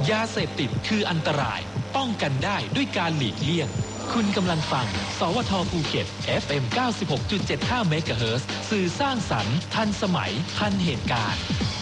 ยาเสพติดคืออันตรายป้องกันได้ด้วยการหลีกเลี่ยงคุณกำลังฟังสวทภูเก็ต FM 96.75 เมกะเฮิรตซ์สื่อสร้างสรรค์ทันสมัยทันเหตุการณ์